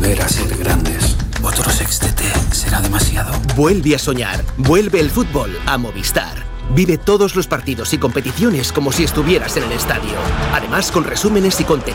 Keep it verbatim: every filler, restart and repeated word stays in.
volver a ser grandes. ¿Otro sextete será demasiado? Vuelve a soñar. Vuelve el fútbol a Movistar. Vive todos los partidos y competiciones como si estuvieras en el estadio. Además, con resúmenes y contenido